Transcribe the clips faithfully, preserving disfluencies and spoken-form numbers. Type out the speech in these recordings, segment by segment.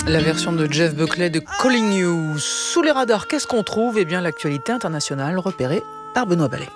La version de Jeff Buckley de Calling You. Sous les radars, qu'est-ce qu'on trouve ? Eh bien, l'actualité internationale repérée par Benoît Ballet.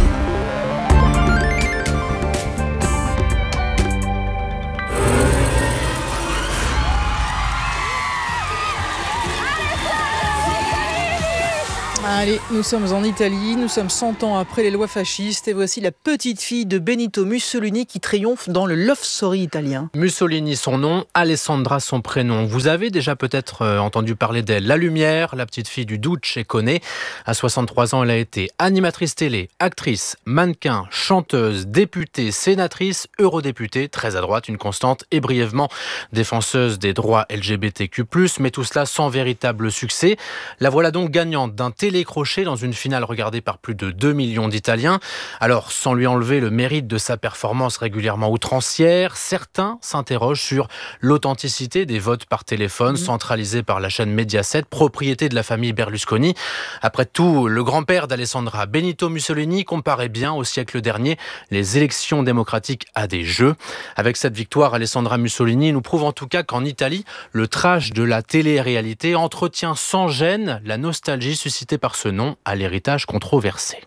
Allez, nous sommes en Italie, nous sommes cent ans après les lois fascistes et voici la petite fille de Benito Mussolini qui triomphe dans le love story italien. Mussolini son nom, Alessandra son prénom. Vous avez déjà peut-être entendu parler d'elle. La lumière, la petite fille du Duce Cone. À soixante-trois ans, elle a été animatrice télé, actrice, mannequin, chanteuse, députée, sénatrice, eurodéputée, très à droite, une constante et brièvement défenseuse des droits L G B T Q plus, mais tout cela sans véritable succès. La voilà donc gagnante d'un télé crochet dans une finale regardée par plus de deux millions d'Italiens. Alors, sans lui enlever le mérite de sa performance régulièrement outrancière, certains s'interrogent sur l'authenticité des votes par téléphone mmh. centralisés par la chaîne Mediaset, propriété de la famille Berlusconi. Après tout, le grand-père d'Alessandra, Benito Mussolini, comparait bien au siècle dernier les élections démocratiques à des jeux. Avec cette victoire, Alessandra Mussolini nous prouve en tout cas qu'en Italie, le trash de la télé-réalité entretient sans gêne la nostalgie suscitée par ce nom à l'héritage controversé.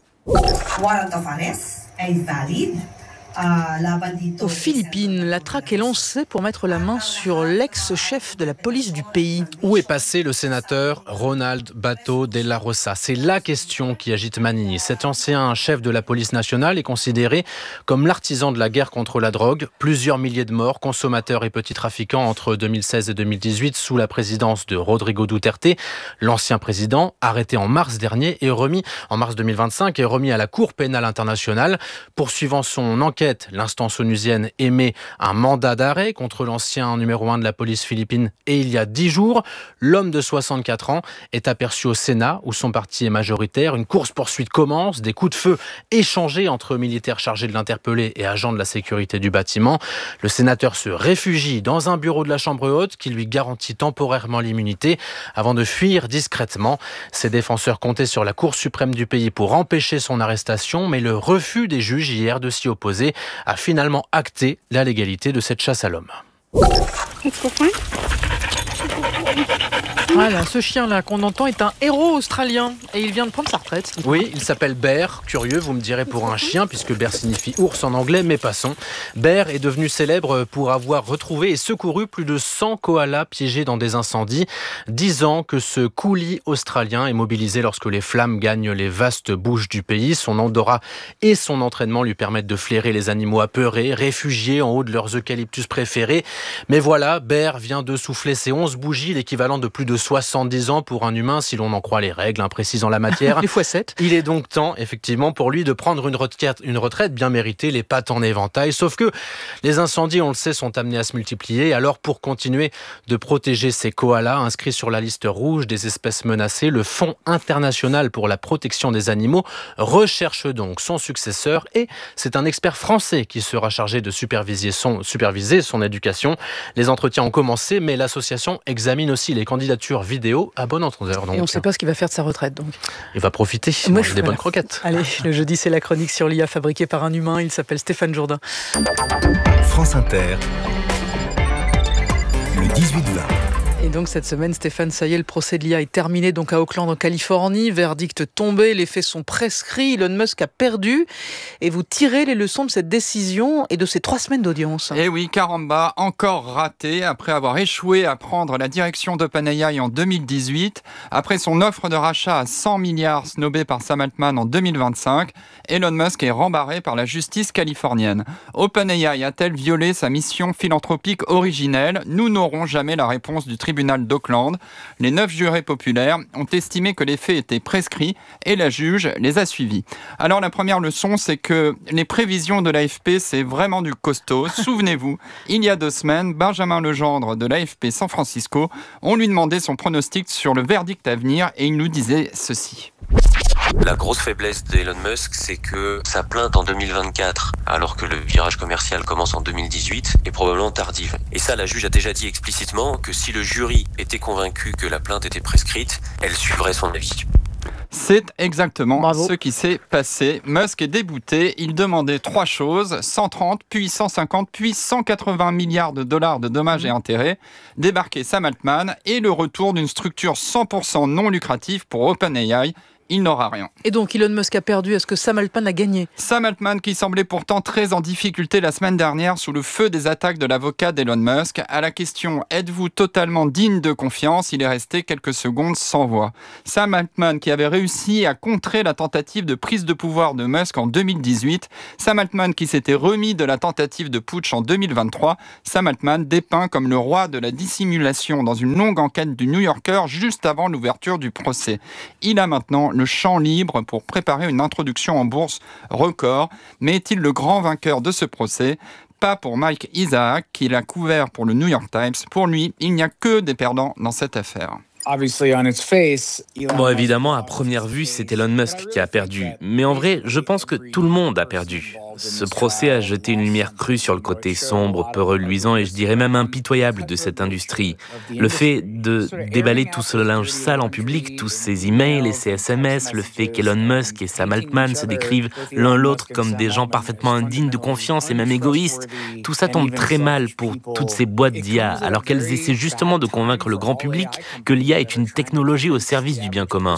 Aux Philippines, la traque est lancée pour mettre la main sur l'ex-chef de la police du pays. Où est passé le sénateur Ronald Bato Della Rosa ? C'est la question qui agite Manini. Cet ancien chef de la police nationale est considéré comme l'artisan de la guerre contre la drogue. Plusieurs milliers de morts, consommateurs et petits trafiquants entre deux mille seize et deux mille dix-huit sous la présidence de Rodrigo Duterte. L'ancien président, arrêté en mars dernier et remis en mars deux mille vingt-cinq, est remis à la Cour pénale internationale. Poursuivant son enquête, l'instance onusienne émet un mandat d'arrêt contre l'ancien numéro un de la police philippine et il y a dix jours, l'homme de soixante-quatre ans est aperçu au Sénat où son parti est majoritaire. Une course-poursuite commence, des coups de feu échangés entre militaires chargés de l'interpeller et agents de la sécurité du bâtiment. Le sénateur se réfugie dans un bureau de la Chambre haute qui lui garantit temporairement l'immunité avant de fuir discrètement. Ses défenseurs comptaient sur la Cour suprême du pays pour empêcher son arrestation, mais le refus des juges hier de s'y opposer a finalement acté la légalité de cette chasse à l'homme. Voilà, ce chien-là qu'on entend est un héros australien et il vient de prendre sa retraite. Oui, il s'appelle Bear. Curieux, vous me direz, pour un chien, puisque Bear signifie ours en anglais, mais passons. Bear est devenu célèbre pour avoir retrouvé et secouru plus de cent koalas piégés dans des incendies. Dix ans que ce coulis australien est mobilisé lorsque les flammes gagnent les vastes bouches du pays. Son odorat et son entraînement lui permettent de flairer les animaux apeurés, réfugiés en haut de leurs eucalyptus préférés. Mais voilà, Bear vient de souffler ses onze bougies, l'équivalent de plus de soixante-dix ans pour un humain, si l'on en croit les règles imprécises en la matière. Les fois sept. Il est donc temps, effectivement, pour lui de prendre une retraite, une retraite bien méritée, les pattes en éventail. Sauf que les incendies, on le sait, sont amenés à se multiplier. Alors, pour continuer de protéger ces koalas inscrits sur la liste rouge des espèces menacées, le Fonds international pour la protection des animaux recherche donc son successeur et c'est un expert français qui sera chargé de superviser son, superviser son éducation. Les entretiens ont commencé, mais l'association examine aussi les candidatures vidéo à bon entendeur. Donc. Et on ne sait pas ce qu'il va faire de sa retraite. Donc. Il va profiter, Moi, manger je... des voilà. bonnes croquettes. Allez, le jeudi, c'est la chronique sur l'I A fabriquée par un humain. Il s'appelle Stéphane Jourdain. France Inter, le dix-huit vingt. Et donc cette semaine, Stéphane, ça y est, le procès de l'I A est terminé donc à Oakland en Californie. Verdict tombé, les faits sont prescrits. Elon Musk a perdu. Et vous tirez les leçons de cette décision et de ces trois semaines d'audience. Eh oui, caramba, encore raté. Après avoir échoué à prendre la direction d'OpenAI en deux mille dix-huit, après son offre de rachat à cent milliards snobée par Sam Altman en deux mille vingt-cinq, Elon Musk est rembarré par la justice californienne. OpenAI a-t-elle violé sa mission philanthropique originelle ? Nous n'aurons jamais la réponse du tribunal d'Oakland. Les neuf jurés populaires ont estimé que les faits étaient prescrits et la juge les a suivis. Alors la première leçon, c'est que les prévisions de l'A F P, c'est vraiment du costaud. Souvenez-vous, il y a deux semaines, Benjamin Legendre de l'A F P San Francisco, on lui demandait son pronostic sur le verdict à venir et il nous disait ceci. La grosse faiblesse d'Elon Musk, c'est que sa plainte en deux mille vingt-quatre, alors que le virage commercial commence en deux mille dix-huit, est probablement tardive. Et ça, la juge a déjà dit explicitement que si le jury était convaincu que la plainte était prescrite, elle suivrait son avis. C'est exactement Bravo. ce qui s'est passé. Musk est débouté. Il demandait trois choses, cent trente, puis cent cinquante, puis cent quatre-vingts milliards de dollars de dommages et intérêts, débarquer Sam Altman et le retour d'une structure cent pour cent non lucrative pour OpenAI. Il n'aura rien. Et donc Elon Musk a perdu, est-ce que Sam Altman a gagné ? Sam Altman, qui semblait pourtant très en difficulté la semaine dernière sous le feu des attaques de l'avocat d'Elon Musk, à la question « Êtes-vous totalement digne de confiance ?», il est resté quelques secondes sans voix. Sam Altman, qui avait réussi à contrer la tentative de prise de pouvoir de Musk en deux mille dix-huit, Sam Altman qui s'était remis de la tentative de putsch en deux mille vingt-trois, Sam Altman dépeint comme le roi de la dissimulation dans une longue enquête du New Yorker juste avant l'ouverture du procès. Il a maintenant le champ libre pour préparer une introduction en bourse record. Mais est-il le grand vainqueur de ce procès ? Pas pour Mike Isaac, qui l'a couvert pour le New York Times. Pour lui, il n'y a que des perdants dans cette affaire. Bon, évidemment, à première vue, c'est Elon Musk qui a perdu. Mais en vrai, je pense que tout le monde a perdu. Ce procès a jeté une lumière crue sur le côté sombre, peu reluisant et je dirais même impitoyable de cette industrie. Le fait de déballer tout ce linge sale en public, tous ces emails et ces S M S, le fait qu'Elon Musk et Sam Altman se décrivent l'un l'autre comme des gens parfaitement indignes de confiance et même égoïstes, tout ça tombe très mal pour toutes ces boîtes d'I A, alors qu'elles essaient justement de convaincre le grand public que l'I A est une technologie au service du bien commun.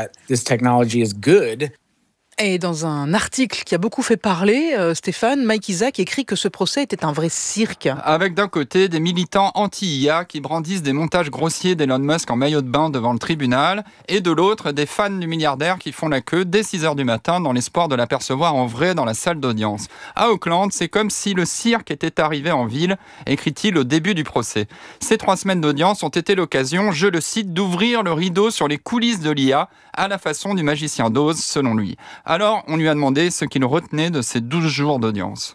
Et dans un article qui a beaucoup fait parler, euh, Stéphane, Mike Isaac écrit que ce procès était un vrai cirque. Avec d'un côté des militants anti-I A qui brandissent des montages grossiers d'Elon Musk en maillot de bain devant le tribunal, et de l'autre des fans du milliardaire qui font la queue dès six heures du matin dans l'espoir de l'apercevoir en vrai dans la salle d'audience. À Auckland, c'est comme si le cirque était arrivé en ville, écrit-il au début du procès. Ces trois semaines d'audience ont été l'occasion, je le cite, d'ouvrir le rideau sur les coulisses de l'I A à la façon du magicien d'Oz, selon lui. Alors, on lui a demandé ce qu'il retenait de ces douze jours d'audience.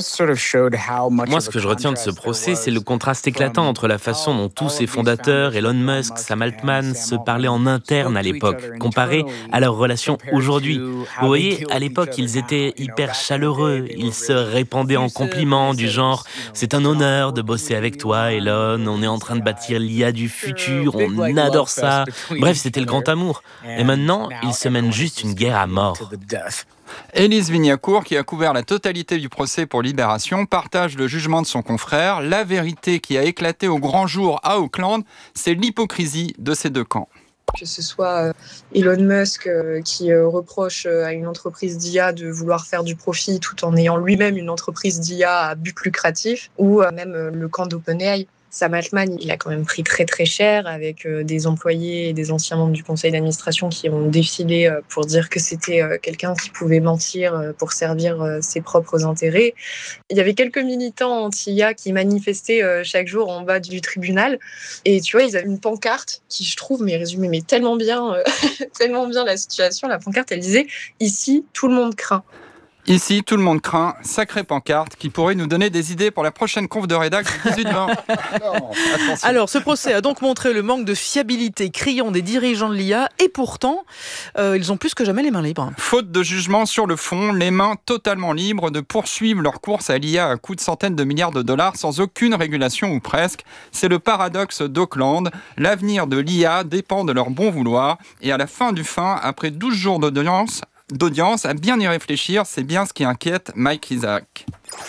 Moi, ce que je retiens de ce procès, c'est le contraste éclatant entre la façon dont tous ses fondateurs, Elon Musk, Sam Altman, se parlaient en interne à l'époque, comparé à leur relation aujourd'hui. Vous voyez, à l'époque, ils étaient hyper chaleureux, ils se répandaient en compliments du genre « C'est un honneur de bosser avec toi, Elon, on est en train de bâtir l'I A du futur, on adore ça ». Bref, c'était le grand amour. Et maintenant, ils se mènent juste une guerre à mort. Élise Vignacourt, qui a couvert la totalité du procès pour Libération, partage le jugement de son confrère. La vérité qui a éclaté au grand jour à Auckland, c'est l'hypocrisie de ces deux camps. Que ce soit Elon Musk qui reproche à une entreprise d'I A de vouloir faire du profit tout en ayant lui-même une entreprise d'I A à but lucratif, ou même le camp d'OpenAI. Sam Altman, il a quand même pris très très cher avec des employés et des anciens membres du conseil d'administration qui ont défilé pour dire que c'était quelqu'un qui pouvait mentir pour servir ses propres intérêts. Il y avait quelques militants anti-I A qui manifestaient chaque jour en bas du tribunal. Et tu vois, ils avaient une pancarte qui, je trouve, mais résumait mais tellement bien, tellement bien la situation. La pancarte, elle disait « Ici, tout le monde craint ». Ici, tout le monde craint. Sacrée pancarte qui pourrait nous donner des idées pour la prochaine conf de rédac du dix-huit vingt. Alors, ce procès a donc montré le manque de fiabilité criant des dirigeants de l'I A et pourtant, euh, ils ont plus que jamais les mains libres. Faute de jugement sur le fond, les mains totalement libres de poursuivre leur course à l'I A à coût de centaines de milliards de dollars sans aucune régulation ou presque. C'est le paradoxe d'Auckland. L'avenir de l'I A dépend de leur bon vouloir et à la fin du fin, après douze jours d'audience, d'audience, à bien y réfléchir, c'est bien ce qui inquiète Mike Isaac.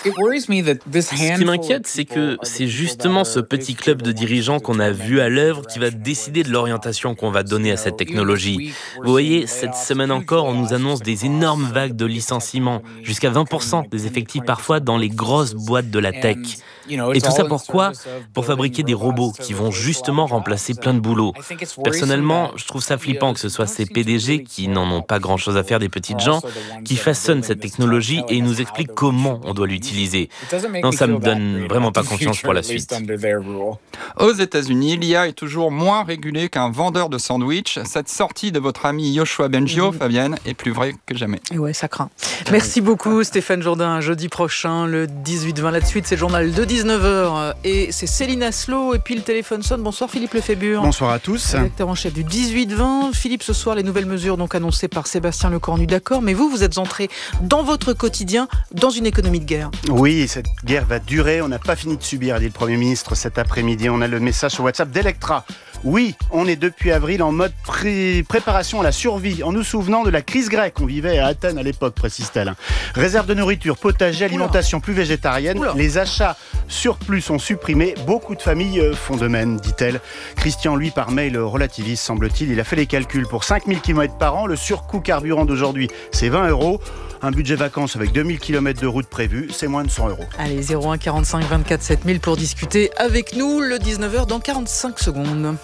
Ce qui m'inquiète, c'est que c'est justement ce petit club de dirigeants qu'on a vu à l'œuvre qui va décider de l'orientation qu'on va donner à cette technologie. Vous voyez, cette semaine encore, on nous annonce des énormes vagues de licenciements, jusqu'à vingt pour cent des effectifs parfois dans les grosses boîtes de la tech. Et tout ça pourquoi ? Pour fabriquer des robots qui vont justement remplacer plein de boulot. Personnellement, je trouve ça flippant que ce soit ces P D G qui n'en ont pas grand-chose à faire des petites gens, qui façonnent cette technologie et nous expliquent comment on doit l'utiliser. Non, ça me donne vraiment pas confiance pour la suite. Aux États-Unis, l'I A est toujours moins régulée qu'un vendeur de sandwich. Cette sortie de votre ami Yoshua Bengio, mmh. Fabienne, est plus vraie que jamais. Et ouais, ça craint. Merci beaucoup Stéphane Jourdain. Jeudi prochain, le dix-huit vingt, là de suite, c'est le journal de dix-neuf heures et c'est Céline Aslo et puis le téléphone sonne. Bonsoir Philippe Lefébure. Bonsoir à tous. Rédacteur en chef du dix-huit vingt. Philippe, ce soir, les nouvelles mesures donc annoncées par Sébastien Lecornu, d'accord, mais vous, vous êtes entré dans votre quotidien dans une économie de guerre. Oui, cette guerre va durer. On n'a pas fini de subir, a dit le Premier ministre cet après-midi. On a a le message sur WhatsApp d'Electra. Oui, on est depuis avril en mode pré- préparation à la survie, en nous souvenant de la crise grecque. On vivait à Athènes à l'époque, précise-t-elle. Réserve de nourriture, potager, alimentation plus végétarienne. Oula. Les achats surplus sont supprimés. Beaucoup de familles font de même, dit-elle. Christian, lui, par mail, relativise, semble-t-il. Il a fait les calculs. Pour cinq mille kilomètres par an, le surcoût carburant d'aujourd'hui, c'est vingt euros. Un budget vacances avec deux mille kilomètres de route prévus, c'est moins de cent euros. Allez, zéro un quarante-cinq vingt-quatre sept mille pour discuter avec nous. Le dix-neuf heures dans quarante-cinq secondes.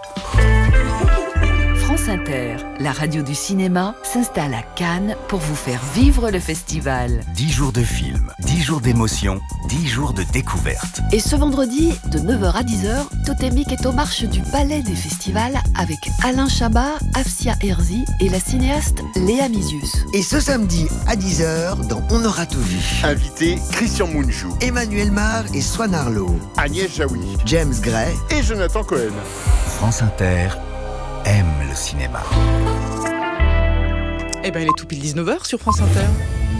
France Inter, la radio du cinéma, s'installe à Cannes pour vous faire vivre le festival. dix jours de films, dix jours d'émotion, dix jours de découverte. Et ce vendredi, de neuf heures à dix heures, Totémique est aux marches du Palais des Festivals avec Alain Chabat, Afsia Herzi et la cinéaste Léa Misius. Et ce samedi à dix heures, dans On aura tout vu. Invité Christian Mungiu, Emmanuel Mar et Swan Arlo, Agnès Jaoui, James Gray et Jonathan Cohen. France Inter aime le cinéma. Eh bien, il est tout pile dix-neuf heures sur France Inter.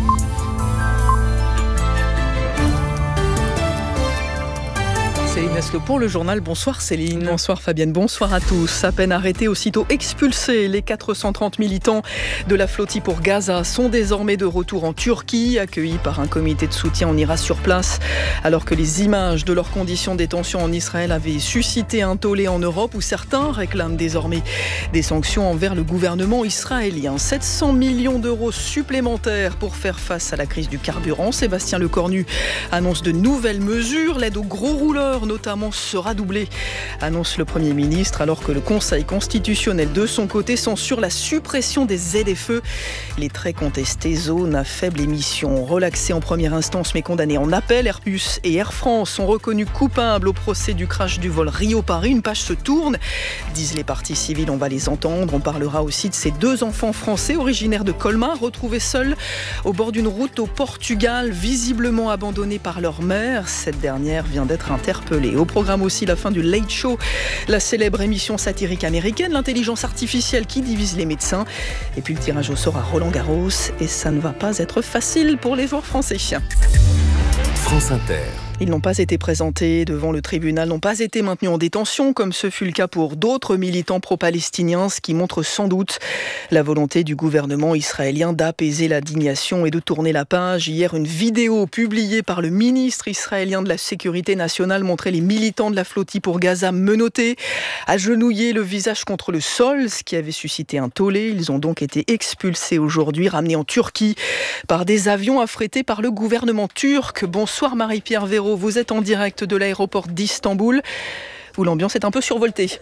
Céline Eslo pour le journal. Bonsoir Céline. Bonsoir Fabienne, bonsoir à tous. À peine arrêtés, aussitôt expulsés, les quatre cent trente militants de la flottille pour Gaza sont désormais de retour en Turquie, accueillis par un comité de soutien. On ira sur place, alors que les images de leurs conditions de détention en Israël avaient suscité un tollé en Europe, où certains réclament désormais des sanctions envers le gouvernement israélien. sept cents millions d'euros supplémentaires pour faire face à la crise du carburant. Sébastien Lecornu annonce de nouvelles mesures. L'aide aux gros rouleurs notamment sera doublée, annonce le Premier ministre, alors que le Conseil constitutionnel de son côté censure la suppression des Z F E, les très contestées zones à faible émission. Relaxées en première instance mais condamnées en appel, Airbus et Air France sont reconnus coupables au procès du crash du vol Rio-Paris. Une page se tourne, disent les parties civiles, on va les entendre. On parlera aussi de ces deux enfants français originaires de Colmar, retrouvés seuls au bord d'une route au Portugal, visiblement abandonnés par leur mère. Cette dernière vient d'être interpellée. Au programme aussi la fin du Late Show, la célèbre émission satirique américaine, l'intelligence artificielle qui divise les médecins, et puis le tirage au sort à Roland-Garros, et ça ne va pas être facile pour les joueurs français. France Inter. Ils n'ont pas été présentés devant le tribunal, n'ont pas été maintenus en détention, comme ce fut le cas pour d'autres militants pro-palestiniens, ce qui montre sans doute la volonté du gouvernement israélien d'apaiser l'indignation et de tourner la page. Hier, une vidéo publiée par le ministre israélien de la Sécurité nationale montrait les militants de la flottille pour Gaza menottés, agenouillés, le visage contre le sol, ce qui avait suscité un tollé. Ils ont donc été expulsés aujourd'hui, ramenés en Turquie par des avions affrétés par le gouvernement turc. Bonsoir Marie-Pierre Véraud. Vous êtes en direct de l'aéroport d'Istanbul, où l'ambiance est un peu survoltée.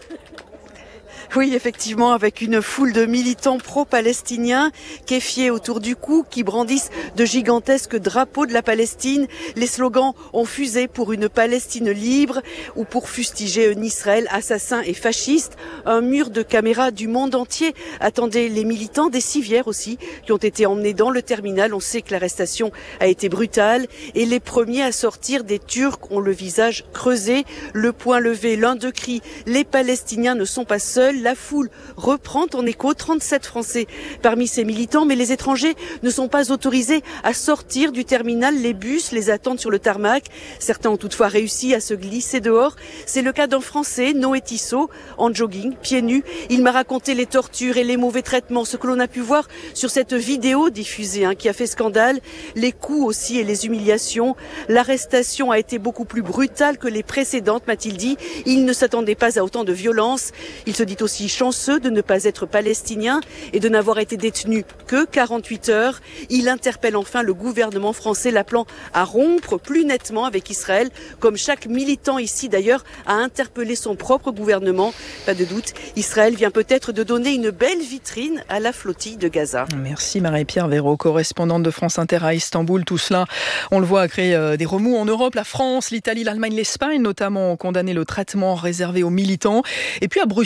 Oui, effectivement, avec une foule de militants pro-palestiniens kéfiés autour du cou, qui brandissent de gigantesques drapeaux de la Palestine. Les slogans ont fusé pour une Palestine libre ou pour fustiger un Israël assassin et fasciste. Un mur de caméras du monde entier attendait les militants, des civières aussi, qui ont été emmenés dans le terminal. On sait que l'arrestation a été brutale et les premiers à sortir des Turcs ont le visage creusé, le poing levé. L'un d'eux crie « Les Palestiniens ne sont pas seuls ». La foule reprend en écho, trente-sept Français parmi ces militants, mais les étrangers ne sont pas autorisés à sortir du terminal. Les bus les attendent sur le tarmac. Certains ont toutefois réussi à se glisser dehors. C'est le cas d'un Français, Noé Tissot, en jogging, pieds nus. Il m'a raconté les tortures et les mauvais traitements, ce que l'on a pu voir sur cette vidéo diffusée hein, qui a fait scandale. Les coups aussi et les humiliations. L'arrestation a été beaucoup plus brutale que les précédentes, m'a-t-il dit. Il ne s'attendait pas à autant de violence. Il se dit aussi aussi chanceux de ne pas être palestinien et de n'avoir été détenu que quarante-huit heures. Il interpelle enfin le gouvernement français, l'appelant à rompre plus nettement avec Israël, comme chaque militant ici d'ailleurs a interpellé son propre gouvernement. Pas de doute, Israël vient peut-être de donner une belle vitrine à la flottille de Gaza. Merci Marie-Pierre Véraud, correspondante de France Inter à Istanbul. Tout cela, on le voit, a créé euh, des remous en Europe. La France, l'Italie, l'Allemagne, l'Espagne notamment ont condamné le traitement réservé aux militants. Et puis à Bruxelles, vous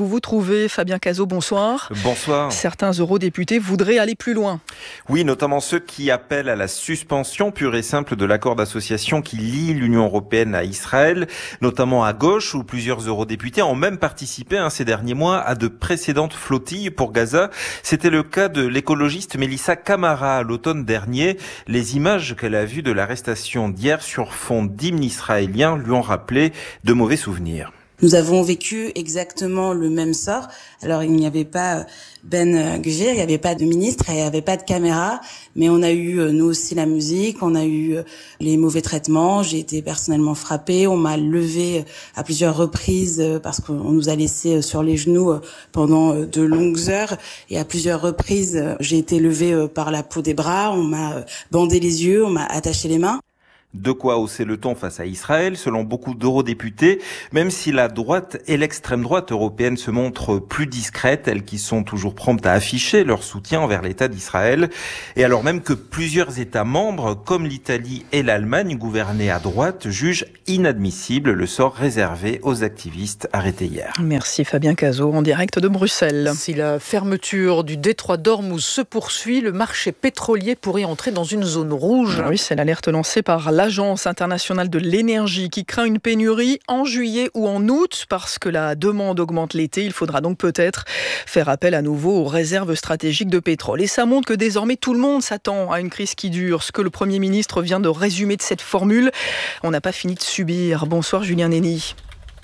vous vous trouvez. Fabien Cazot, bonsoir. Bonsoir. Certains eurodéputés voudraient aller plus loin. Oui, notamment ceux qui appellent à la suspension pure et simple de l'accord d'association qui lie l'Union européenne à Israël, notamment à gauche, où plusieurs eurodéputés ont même participé hein, ces derniers mois à de précédentes flottilles pour Gaza. C'était le cas de l'écologiste Melissa Camara à l'automne dernier. Les images qu'elle a vues de l'arrestation d'hier sur fond d'hymne israélien lui ont rappelé de mauvais souvenirs. Nous avons vécu exactement le même sort. Alors, il n'y avait pas Ben Gvir, il n'y avait pas de ministre, il n'y avait pas de caméra, mais on a eu, nous aussi, la musique, on a eu les mauvais traitements. J'ai été personnellement frappée, on m'a levée à plusieurs reprises parce qu'on nous a laissé sur les genoux pendant de longues heures. Et à plusieurs reprises, j'ai été levée par la peau des bras, on m'a bandé les yeux, on m'a attaché les mains. De quoi hausser le ton face à Israël, selon beaucoup d'eurodéputés, même si la droite et l'extrême droite européenne se montrent plus discrètes, elles qui sont toujours promptes à afficher leur soutien envers l'État d'Israël, et alors même que plusieurs États membres, comme l'Italie et l'Allemagne, gouvernés à droite, jugent inadmissible le sort réservé aux activistes arrêtés hier. Merci Fabien Cazot, en direct de Bruxelles. Si la fermeture du détroit d'Ormuz se poursuit, le marché pétrolier pourrait entrer dans une zone rouge. Oui, c'est l'alerte lancée par la L'Agence internationale de l'énergie qui craint une pénurie en juillet ou en août parce que la demande augmente l'été. Il faudra donc peut-être faire appel à nouveau aux réserves stratégiques de pétrole. Et ça montre que désormais tout le monde s'attend à une crise qui dure. Ce que le Premier ministre vient de résumer de cette formule, on n'a pas fini de subir. Bonsoir Julien Nény.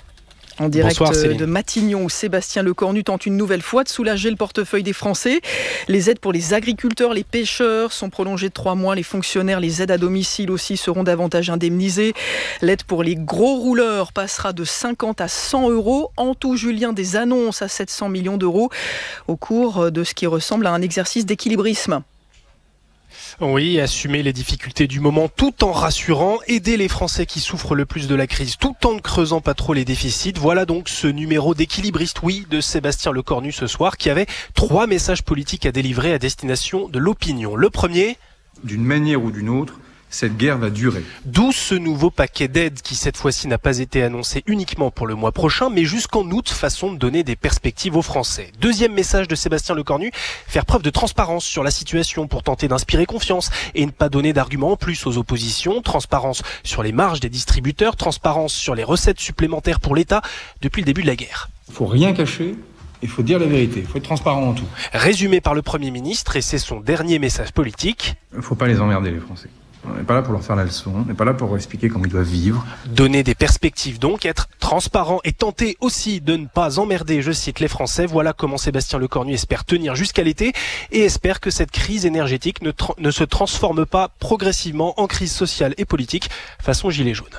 En direct Bonsoir, de Matignon, où Sébastien Lecornu tente une nouvelle fois de soulager le portefeuille des Français. Les aides pour les agriculteurs, les pêcheurs sont prolongées de trois mois. Les fonctionnaires, les aides à domicile aussi seront davantage indemnisées. L'aide pour les gros rouleurs passera de cinquante à cent euros. En tout, Julien, des annonces à sept cents millions d'euros au cours de ce qui ressemble à un exercice d'équilibrisme. Oui, assumer les difficultés du moment tout en rassurant, aider les Français qui souffrent le plus de la crise tout en ne creusant pas trop les déficits. Voilà donc ce numéro d'équilibriste, oui, de Sébastien Lecornu ce soir, qui avait trois messages politiques à délivrer à destination de l'opinion. Le premier... D'une manière ou d'une autre, cette guerre va durer. D'où ce nouveau paquet d'aides qui cette fois-ci n'a pas été annoncé uniquement pour le mois prochain, mais jusqu'en août, façon de donner des perspectives aux Français. Deuxième message de Sébastien Lecornu, faire preuve de transparence sur la situation pour tenter d'inspirer confiance et ne pas donner d'arguments en plus aux oppositions. Transparence sur les marges des distributeurs, transparence sur les recettes supplémentaires pour l'État depuis le début de la guerre. Il ne faut rien cacher. Il faut dire la vérité, il faut être transparent en tout. Résumé par le Premier ministre, et c'est son dernier message politique. Il ne faut pas les emmerder, les Français. On n'est pas là pour leur faire la leçon, on n'est pas là pour leur expliquer comment ils doivent vivre. Donner des perspectives donc, être transparent et tenter aussi de ne pas emmerder, je cite, les Français. Voilà comment Sébastien Lecornu espère tenir jusqu'à l'été et espère que cette crise énergétique ne, tra- ne se transforme pas progressivement en crise sociale et politique façon gilet jaune.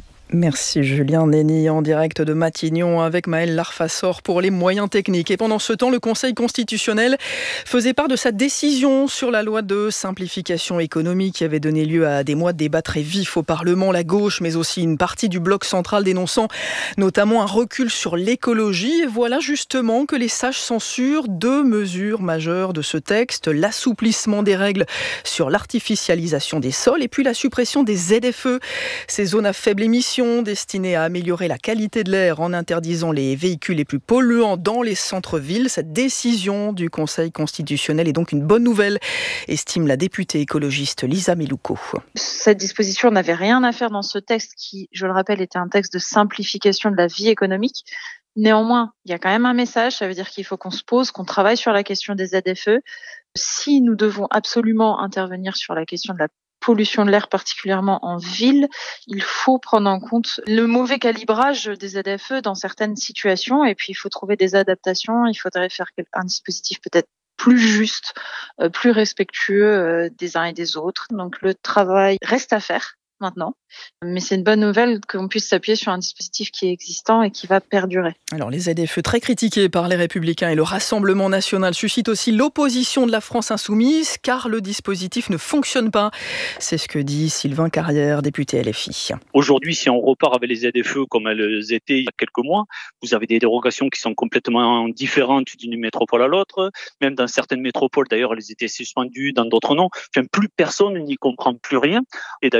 Merci Julien Nény, en direct de Matignon avec Maël Larfassor pour les moyens techniques. Et pendant ce temps, le Conseil constitutionnel faisait part de sa décision sur la loi de simplification économique qui avait donné lieu à des mois de débats très vifs au Parlement. La gauche, mais aussi une partie du bloc central dénonçant notamment un recul sur l'écologie. Et voilà justement que les sages censurent deux mesures majeures de ce texte. L'assouplissement des règles sur l'artificialisation des sols et puis la suppression des Z F E, ces zones à faible émission destinée à améliorer la qualité de l'air en interdisant les véhicules les plus polluants dans les centres-villes. Cette décision du Conseil constitutionnel est donc une bonne nouvelle, estime la députée écologiste Lisa Melouko. Cette disposition n'avait rien à faire dans ce texte qui, je le rappelle, était un texte de simplification de la vie économique. Néanmoins, il y a quand même un message, ça veut dire qu'il faut qu'on se pose, qu'on travaille sur la question des Z F E. Si nous devons absolument intervenir sur la question de la pollution de l'air, particulièrement en ville, il faut prendre en compte le mauvais calibrage des Z F E dans certaines situations et puis il faut trouver des adaptations, il faudrait faire un dispositif peut-être plus juste, plus respectueux des uns et des autres. Donc le travail reste à faire maintenant, mais c'est une bonne nouvelle qu'on puisse s'appuyer sur un dispositif qui est existant et qui va perdurer. Alors les Z F E très critiqués par les Républicains et le Rassemblement national suscitent aussi l'opposition de la France insoumise car le dispositif ne fonctionne pas. C'est ce que dit Sylvain Carrière, député L F I. Aujourd'hui, si on repart avec les Z F E comme elles étaient il y a quelques mois, vous avez des dérogations qui sont complètement différentes d'une métropole à l'autre. Même dans certaines métropoles, d'ailleurs, elles étaient suspendues, dans d'autres non. Enfin, plus personne n'y comprend plus rien. Et d'ailleurs, ces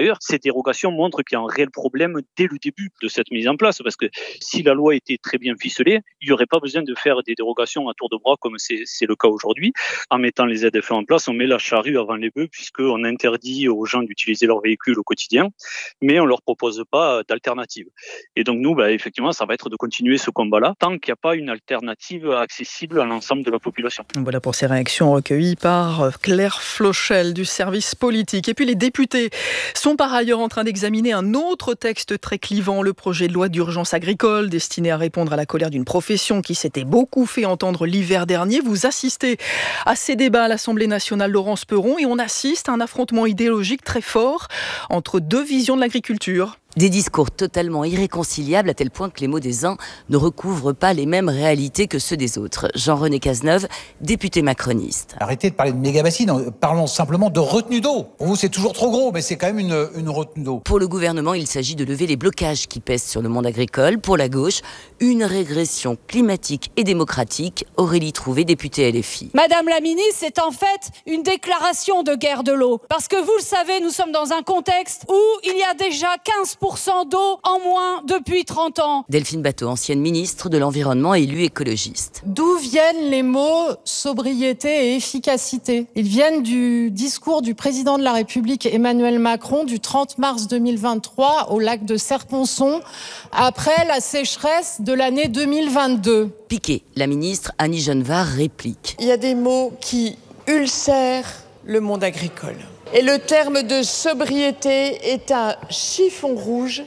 dérogations montrent qu'il y a un réel problème dès le début de cette mise en place, parce que si la loi était très bien ficelée, il n'y aurait pas besoin de faire des dérogations à tour de bras comme c'est, c'est le cas aujourd'hui. En mettant les Z F E en place, on met la charrue avant les bœufs, puisqu'on interdit aux gens d'utiliser leur véhicule au quotidien, mais on ne leur propose pas d'alternative. Et donc nous, bah, effectivement, ça va être de continuer ce combat-là, tant qu'il n'y a pas une alternative accessible à l'ensemble de la population. Voilà pour ces réactions recueillies par Claire Flochel du service politique. Et puis les députés sont par ailleurs en train d'examiner un autre texte très clivant, le projet de loi d'urgence agricole, destiné à répondre à la colère d'une profession qui s'était beaucoup fait entendre l'hiver dernier. Vous assistez à ces débats à l'Assemblée nationale, Laurence Perron, et on assiste à un affrontement idéologique très fort entre deux visions de l'agriculture. Des discours totalement irréconciliables à tel point que les mots des uns ne recouvrent pas les mêmes réalités que ceux des autres. Jean-René Cazeneuve, député macroniste. Arrêtez de parler de méga-bassines, parlons simplement de retenue d'eau. Pour vous, c'est toujours trop gros, mais c'est quand même une, une retenue d'eau. Pour le gouvernement, il s'agit de lever les blocages qui pèsent sur le monde agricole. Pour la gauche, une régression climatique et démocratique. Aurélie Trouvé, députée L F I. Madame la ministre, c'est en fait une déclaration de guerre de l'eau. Parce que vous le savez, nous sommes dans un contexte où il y a déjà quinze pour cent d'eau en moins depuis trente ans. Delphine Batho, ancienne ministre de l'Environnement et élue écologiste. D'où viennent les mots sobriété et efficacité ? Ils viennent du discours du président de la République Emmanuel Macron du trente mars deux mille vingt-trois au lac de Serponçon, après la sécheresse de l'année deux mille vingt-deux. Piqué, la ministre Annie Genevard réplique. Il y a des mots qui ulcèrent le monde agricole. Et le terme de sobriété est un chiffon rouge.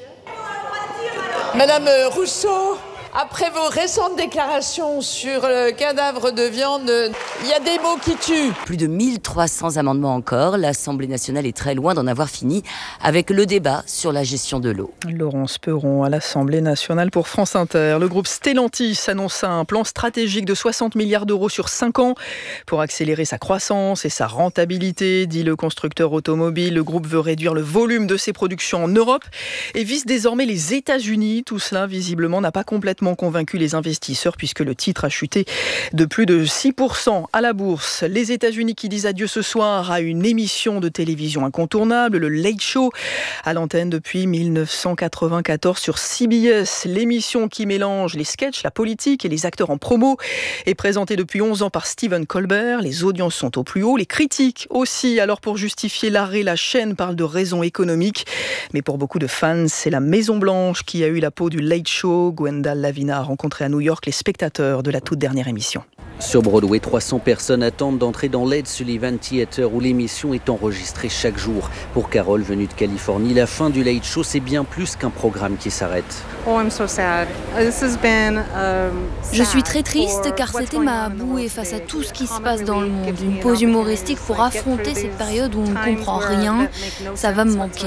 Madame Rousseau, après vos récentes déclarations sur le cadavre de viande, il y a des mots qui tuent. Plus de mille trois cents amendements encore. L'Assemblée nationale est très loin d'en avoir fini avec le débat sur la gestion de l'eau. Laurence Perron à l'Assemblée nationale pour France Inter. Le groupe Stellantis annonce un plan stratégique de soixante milliards d'euros sur cinq ans pour accélérer sa croissance et sa rentabilité, dit le constructeur automobile. Le groupe veut réduire le volume de ses productions en Europe et vise désormais les États-Unis. Tout cela, visiblement, n'a pas complètement convaincu les investisseurs puisque le titre a chuté de plus de six pour cent à la bourse. Les États-Unis qui disent adieu ce soir à une émission de télévision incontournable, le Late Show, à l'antenne depuis dix-neuf cent quatre-vingt-quatorze sur C B S. L'émission qui mélange les sketchs, la politique et les acteurs en promo est présentée depuis onze ans par Stephen Colbert. Les audiences sont au plus haut, les critiques aussi. Alors pour justifier l'arrêt, la chaîne parle de raisons économiques. Mais pour beaucoup de fans, c'est la Maison-Blanche qui a eu la peau du Late Show. Gwendal Lavina a rencontré à New York les spectateurs de la toute dernière émission. Sur Broadway, trois cents personnes attendent d'entrer dans l'Ed Sullivan Theatre où l'émission est enregistrée chaque jour. Pour Carole, venue de Californie, la fin du Late Show, c'est bien plus qu'un programme qui s'arrête. Oh, I'm so sad. This has been, um, Je suis très triste car c'était ma bouée face à tout ce qui se passe dans le monde. Une pause humoristique pour affronter cette période où on ne comprend rien. Ça va me manquer.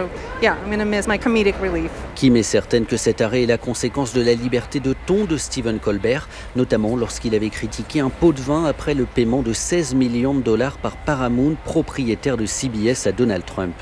Kim est certaine que cet arrêt est la conséquence de la liberté de ton de Stephen Colbert, notamment lorsqu'il avait critiqué un pot de vin après le paiement de seize millions de dollars par Paramount, propriétaire de C B S, à Donald Trump.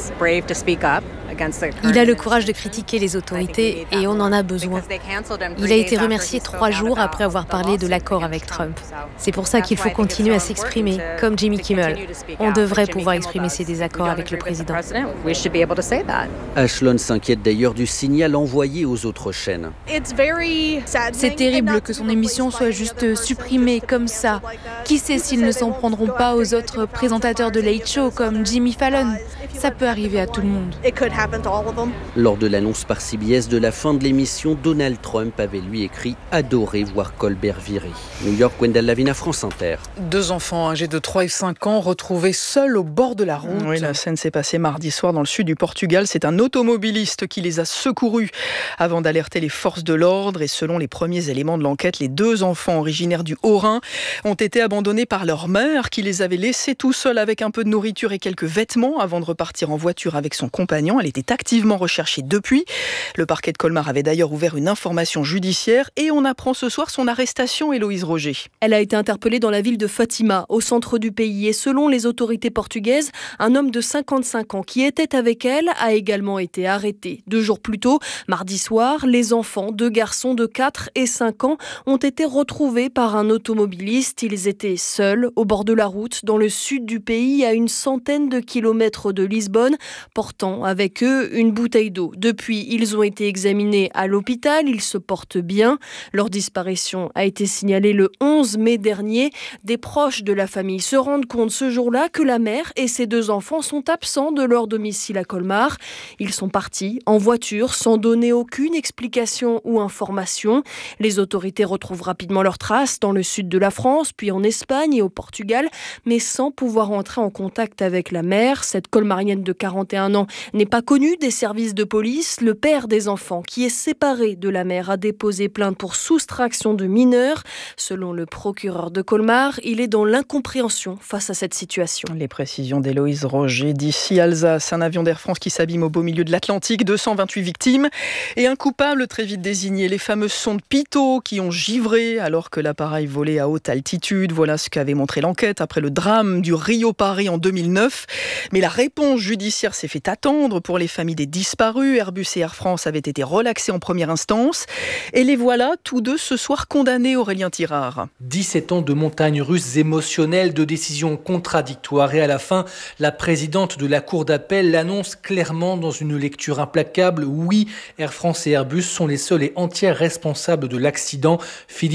Il a le courage de critiquer les autorités et on en a besoin. Il a été remercié trois jours après avoir parlé de l'accord avec Trump. C'est pour ça qu'il faut continuer à s'exprimer, comme Jimmy Kimmel. On devrait pouvoir exprimer ses désaccords avec le président. Ashlon s'inquiète d'ailleurs du signal envoyé aux autres chaînes. C'est terrible que son émission soit juste supprimée comme ça. Qui sait s'ils ne s'en prendront pas aux autres présentateurs de Late Show comme Jimmy Fallon? Ça peut arriver à tout le monde. Lors de l'annonce par C B S de la fin de l'émission, Donald Trump avait lui écrit « Adorer voir Colbert viré ». New York, Gwendal Lavina, France Inter. Deux enfants âgés de trois et cinq ans retrouvés seuls au bord de la route. Oui, la scène s'est passée mardi soir dans le sud du Portugal. C'est un automobiliste qui les a secourus avant d'alerter les forces de l'ordre. Et selon les premiers éléments de l'enquête, les deux enfants originaires du Haut-Rhin ont été abandonnés par leur mère qui les avait laissés tout seuls avec un peu de nourriture et quelques vêtements avant de repartir en voiture avec son compagnon. Elle était activement recherchée depuis. Le parquet de Colmar avait d'ailleurs ouvert une information judiciaire et on apprend ce soir son arrestation, Héloïse Roger. Elle a été interpellée dans la ville de Fatima, au centre du pays. Et selon les autorités portugaises, un homme de cinquante-cinq ans qui était avec elle a également été arrêté. Deux jours plus tôt, mardi soir, les enfants, deux garçons de quatre et cinq ans, ont été retrouvés par un automobiliste. Ils étaient seuls au bord de la route, dans le sud du pays, à une centaine de kilomètres de Lisbonne, portant avec eux une bouteille d'eau. Depuis, ils ont été examinés à l'hôpital, ils se portent bien. Leur disparition a été signalée le onze mai dernier. Des proches de la famille se rendent compte ce jour-là que la mère et ses deux enfants sont absents de leur domicile à Colmar. Ils sont partis en voiture sans donner aucune explication ou information. Les autorités retrouvent rapidement leurs traces dans le sud de la France, puis en Espagne et au Portugal, mais sans pouvoir entrer en contact avec la mère. Cette colmarienne de quarante et un ans n'est pas connue des services de police. Le père des enfants, qui est séparé de la mère, a déposé plainte pour soustraction de mineurs. Selon le procureur de Colmar, il est dans l'incompréhension face à cette situation. Les précisions d'Héloïse Roger d'ici Alsace. Un avion d'Air France qui s'abîme au beau milieu de l'Atlantique, deux cent vingt-huit victimes et un coupable très vite désigné. Les fameuses sondes Pitot qui ont givré alors que l'appareil volait à haute altitude. Voilà ce qu'avait montré l'enquête après le drame du Rio-Paris en deux mille neuf. Mais la réponse judiciaire s'est fait attendre pour les familles des disparus. Airbus et Air France avaient été relaxés en première instance. Et les voilà, tous deux ce soir condamnés, Aurélien Tirard. dix-sept ans de montagnes russes émotionnelles, de décisions contradictoires. Et à la fin, la présidente de la Cour d'appel l'annonce clairement dans une lecture implacable. Oui, Air France et Airbus sont les seuls et entiers responsables de l'accident. Philippe